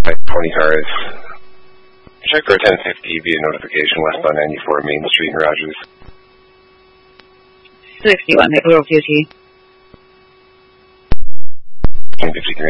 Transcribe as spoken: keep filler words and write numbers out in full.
twenty cars. Check for a ten fifty via notification westbound ninety-four Main Street in Rogers. sixty-one, make a little Q T. ten fifty-three